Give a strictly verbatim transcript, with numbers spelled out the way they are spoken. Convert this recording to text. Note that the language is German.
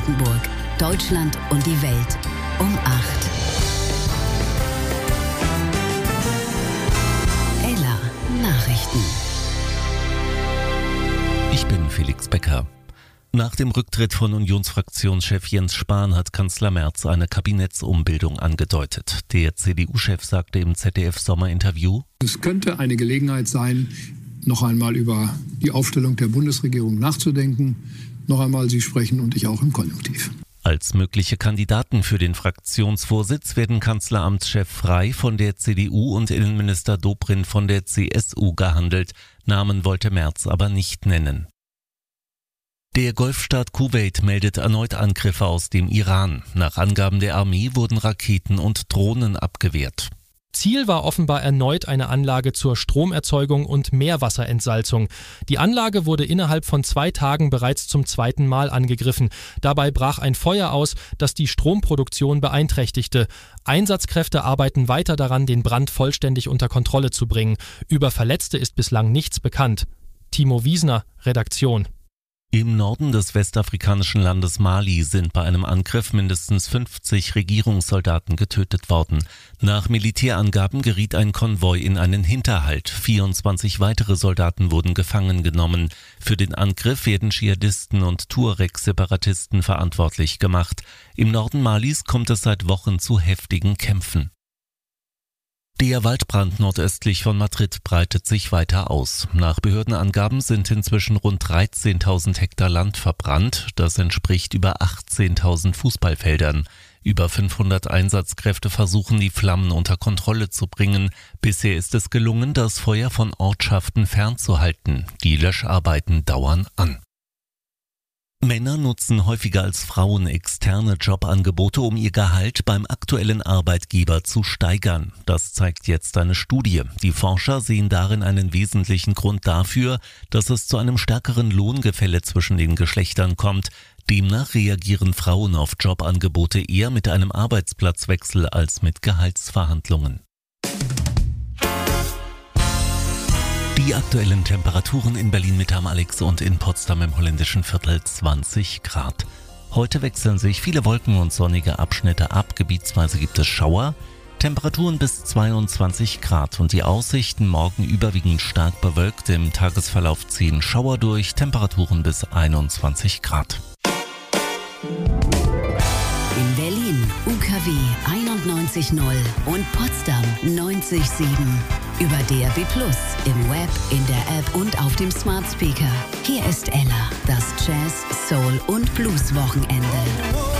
Brandenburg, Deutschland und die Welt um acht. Ella Nachrichten. Ich bin Felix Becker. Nach dem Rücktritt von Unionsfraktionschef Jens Spahn hat Kanzler Merz eine Kabinettsumbildung angedeutet. Der C D U-Chef sagte im Z D F-Sommerinterview: Es könnte eine Gelegenheit sein, noch einmal über die Aufstellung der Bundesregierung nachzudenken. Noch einmal, Sie sprechen und ich auch im Konjunktiv. Als mögliche Kandidaten für den Fraktionsvorsitz werden Kanzleramtschef Frey von der C D U und Innenminister Dobrindt von der C S U gehandelt. Namen wollte Merz aber nicht nennen. Der Golfstaat Kuwait meldet erneut Angriffe aus dem Iran. Nach Angaben der Armee wurden Raketen und Drohnen abgewehrt. Ziel war offenbar erneut eine Anlage zur Stromerzeugung und Meerwasserentsalzung. Die Anlage wurde innerhalb von zwei Tagen bereits zum zweiten Mal angegriffen. Dabei brach ein Feuer aus, das die Stromproduktion beeinträchtigte. Einsatzkräfte arbeiten weiter daran, den Brand vollständig unter Kontrolle zu bringen. Über Verletzte ist bislang nichts bekannt. Timo Wiesner, Redaktion. Im Norden des westafrikanischen Landes Mali sind bei einem Angriff mindestens fünfzig Regierungssoldaten getötet worden. Nach Militärangaben geriet ein Konvoi in einen Hinterhalt. vierundzwanzig weitere Soldaten wurden gefangen genommen. Für den Angriff werden Dschihadisten und Tuareg-Separatisten verantwortlich gemacht. Im Norden Malis kommt es seit Wochen zu heftigen Kämpfen. Der Waldbrand nordöstlich von Madrid breitet sich weiter aus. Nach Behördenangaben sind inzwischen rund dreizehntausend Hektar Land verbrannt. Das entspricht über achtzehntausend Fußballfeldern. Über fünfhundert Einsatzkräfte versuchen, die Flammen unter Kontrolle zu bringen. Bisher ist es gelungen, das Feuer von Ortschaften fernzuhalten. Die Löscharbeiten dauern an. Männer nutzen häufiger als Frauen externe Jobangebote, um ihr Gehalt beim aktuellen Arbeitgeber zu steigern. Das zeigt jetzt eine Studie. Die Forscher sehen darin einen wesentlichen Grund dafür, dass es zu einem stärkeren Lohngefälle zwischen den Geschlechtern kommt. Demnach reagieren Frauen auf Jobangebote eher mit einem Arbeitsplatzwechsel als mit Gehaltsverhandlungen. Die aktuellen Temperaturen in Berlin-Mitte am Alex und in Potsdam im holländischen Viertel zwanzig Grad. Heute wechseln sich viele Wolken und sonnige Abschnitte ab, gebietsweise gibt es Schauer. Temperaturen bis zweiundzwanzig Grad und die Aussichten morgen überwiegend stark bewölkt. Im Tagesverlauf ziehen Schauer durch, Temperaturen bis einundzwanzig Grad. In Berlin U K W einundneunzig Komma null und Potsdam neunzig Komma sieben. Über D A B plus, im Web, in der App und auf dem Smart Speaker. Hier ist Ella, das Jazz, Soul und Blues Wochenende.